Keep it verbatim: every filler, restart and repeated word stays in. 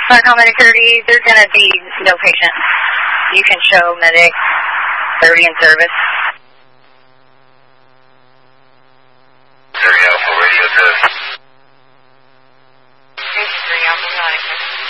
Blackhawk Medic thirty, there's going to be no patient. You can show Medic thirty in service. thirty Alpha Radio says.